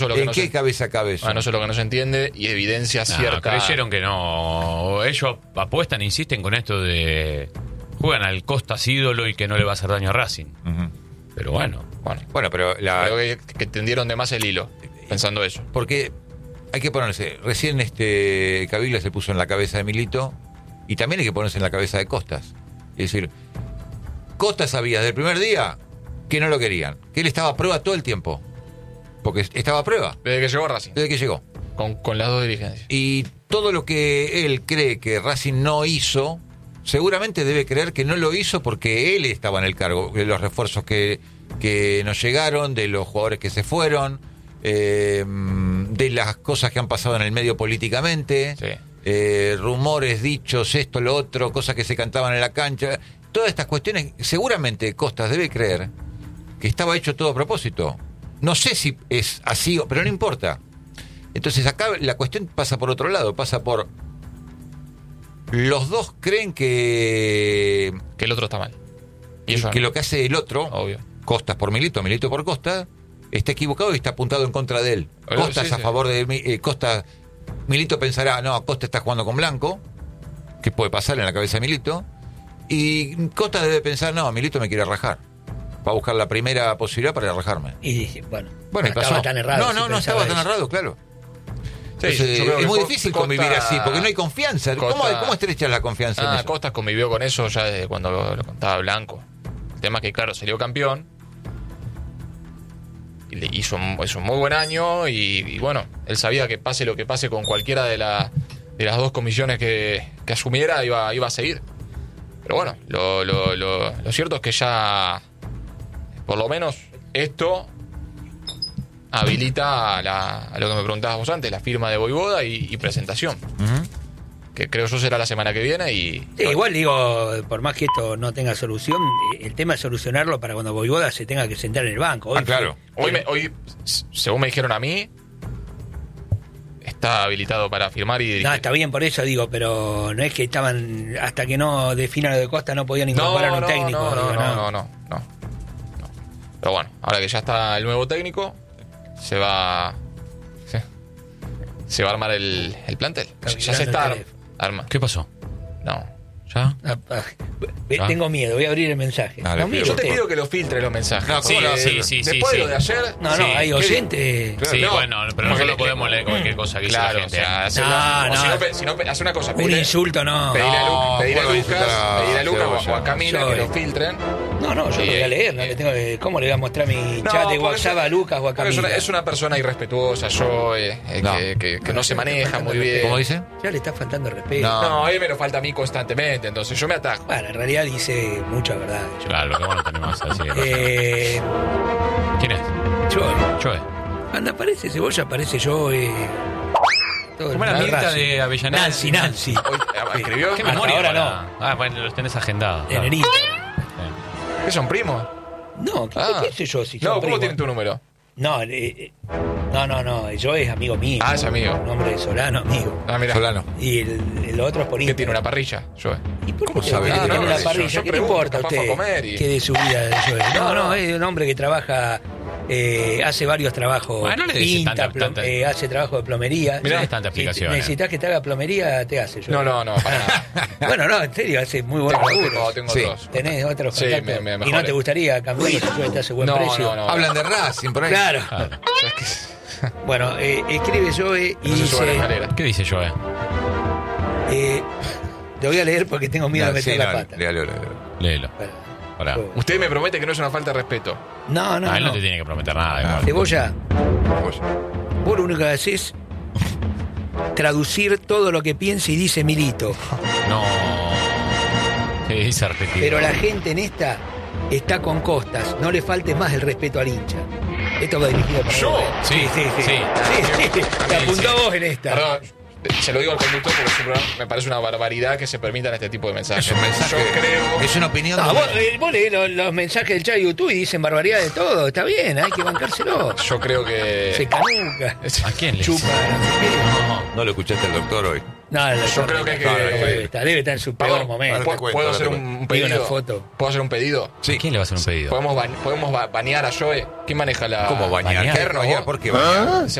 ¿En qué cabeza cabe eso? Bueno, eso es lo que no se entiende y evidencia cierta... Creyeron que no. Ellos apuestan, insisten con esto de... Juegan al Costas ídolo y que no le va a hacer daño a Racing. Pero bueno, pero creo que tendieron de más el hilo, pensando eso. Porque hay que ponerse... Recién Caviglia se puso en la cabeza de Milito y también hay que ponerse en la cabeza de Costas. Es decir, Costas sabía desde el primer día que no lo querían, que él estaba a prueba todo el tiempo. Porque estaba a prueba. Desde que llegó a Racing. Desde que llegó. Con las dos dirigencias. Y todo lo que él cree que Racing no hizo, seguramente debe creer que no lo hizo porque él estaba en el cargo. De los refuerzos que nos llegaron, de los jugadores que se fueron, de las cosas que han pasado en el medio políticamente, rumores, dichos, esto, lo otro, cosas que se cantaban en la cancha. Todas estas cuestiones, seguramente Costas debe creer que estaba hecho todo a propósito. No sé si es así, pero no importa. Entonces acá la cuestión pasa por otro lado, pasa por... Los dos creen que el otro está mal. Y que lo que hace el otro, obvio, Costas por Milito, Milito por Costas, está equivocado y está apuntado en contra de él. Costas a favor de Costas. Milito pensará, no, Costas está jugando con Blanco, que puede pasar en la cabeza de Milito. Y Costas debe pensar, no, Milito me quiere rajar. Va a buscar la primera posibilidad para rajarme. Y dice, bueno, no estaba tan errado. No estaba tan errado, claro. Sí, es muy difícil convivir así, porque no hay confianza. ¿Cómo estrechas la confianza en eso? Costas convivió con eso ya desde cuando lo contaba Blanco. El tema es que, claro, salió campeón. Y le hizo un muy buen año. Y bueno, él sabía que pase lo que pase con cualquiera de las dos comisiones que asumiera, iba a seguir. Pero bueno, lo cierto es que ya... Por lo menos esto habilita a lo que me preguntabas vos antes, la firma de Voivoda y presentación. Que creo yo será la semana que viene. Sí, igual digo, por más que esto no tenga solución, el tema es solucionarlo para cuando Voivoda se tenga que sentar en el banco. Hoy claro. Hoy, según me dijeron a mí, está habilitado para firmar y dirigir. No, está bien, por eso digo, pero no es que estaban, hasta que no definan lo de Costa, no podían incorporar un técnico. No. Pero bueno, ahora que ya está el nuevo técnico, se va a armar el plantel. Ya se está arma. ¿Qué pasó? No. ¿Ya? Tengo miedo, voy a abrir el mensaje. Yo te pido que lo filtres los mensajes. Sí. Después de lo de ayer. No, hay oyentes. Sí, bueno, pero nosotros no podemos leer cualquier cosa que dice la gente. Si no, hace una cosa. Un insulto, no. Pedir a Lucas o a Camila que lo filtren. No, yo lo voy a leer. No le tengo que, ¿cómo le voy a mostrar mi chat de WhatsApp a Lucas o a Camila? Es una persona irrespetuosa, que no se maneja muy bien. ¿Cómo dice? Ya le está faltando respeto. No, a él me lo falta a mí constantemente, entonces yo me atajo. Bueno, en realidad dice mucha verdad. Claro, lo que bueno tenemos así. ¿Quién es? Joe. Cuando aparece Cebolla, aparece Joe. ¿Cómo era la Mirta de Avellaneda? Nancy. ¿Escribió? ¿Qué memoria? Ahora no. Bueno, los tenés agendados. En el Instagram. ¿Qué son primos? No, ¿qué sé yo? Si son ¿cómo primos? tienen tu número? No, yo es amigo mío. Es amigo. Nombre de Solano, amigo. Mira. Solano. Y el otro es por ¿Qué Instagram. tiene una parrilla, Joe? ¿Y por ¿Cómo qué sabe? tiene una parrilla? Yo ¿Qué le importa a usted? ¿Qué de su vida de Joe? No, es un hombre que trabaja, hace varios trabajos. Bueno, no le dice tanta. Hace trabajo de plomería. Mirá, no es tanta explicación. Si necesitas que te haga plomería, te hace Joe. No, para nada. Bueno, no, en serio, hace muy buenos laburos. Tengo dos. ¿Tenés otros Sí, contactos? me ¿Y no te gustaría cambiarlo si Joe te hace buen precio? No. Hablan de Racing por ahí. Claro. Bueno, escribe Joe y dice... ¿Qué dice Joe? Te voy a leer porque tengo miedo de meter la pata. Léelo. Pará. Usted me promete que no es una falta de respeto. No. Él no te tiene que prometer nada. Igual. Cebolla, vos lo único que haces es traducir todo lo que piensa y dice Milito. No. ¿Qué dice repetido? Pero la gente en esta está con Costas. No le faltes más el respeto al hincha. Esto va dirigido para ¿Yo? vos. Sí. Te apuntó a vos en esta. Perdón, se lo digo al conductor porque siempre me parece una barbaridad que se permitan este tipo de mensajes. Es un mensaje. Yo creo... Es una opinión. Vos leés los mensajes del chat de YouTube y dicen barbaridad de todo. Está bien, hay que bancárselo. Yo creo que... Se canuca. ¿A quién le Chupa. No lo escuchaste al doctor hoy. No, Yo creo que hay que- debe estar en su peor Pablo, momento. te cuento, ¿Puedo ahora hacer te un Digo pedido? una foto. ¿Puedo hacer un pedido? Sí. ¿Quién le va a hacer un pedido? ¿Podemos banear a Joe? ¿Quién maneja la...? ¿Cómo bañar? bañar? ¿Qué bañar? ¿Por qué bañar?